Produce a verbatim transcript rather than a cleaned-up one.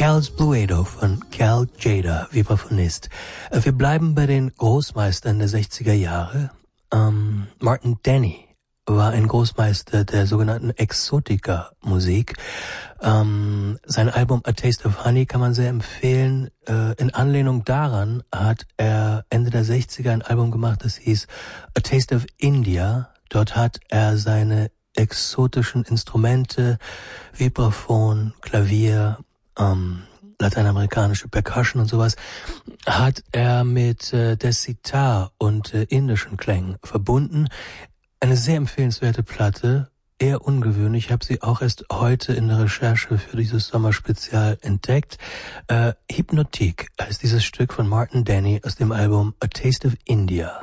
Cal's Bluedo von Cal Tjader, Vibraphonist. Wir bleiben bei den Großmeistern der sechziger Jahre. Ähm, Martin Denny war ein Großmeister der sogenannten Exotica-Musik. Ähm, sein Album A Taste of Honey kann man sehr empfehlen. Äh, in Anlehnung daran hat er Ende der sechziger ein Album gemacht, das hieß A Taste of India. Dort hat er seine exotischen Instrumente, Vibraphon, Klavier, ähm, lateinamerikanische Percussion und sowas, hat er mit äh, der Sitar und äh, indischen Klängen verbunden. Eine sehr empfehlenswerte Platte, eher ungewöhnlich. Ich habe sie auch erst heute in der Recherche für dieses Sommerspezial entdeckt. Äh, Hypnotique heißt dieses Stück von Martin Denny aus dem Album A Taste of India.